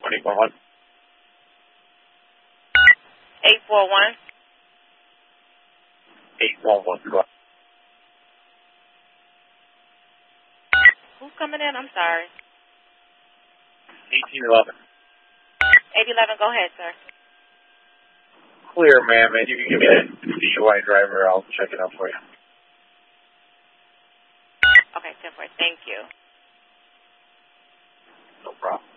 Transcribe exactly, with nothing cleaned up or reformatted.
eight four one. eight four one. eight one one, go ahead. Who's coming in? I'm sorry. eighteen eleven. eight eleven, go ahead, sir. Clear, ma'am, and you can give me a D U I driver. I'll check it out for you. Okay, ten four, thank you. No problem.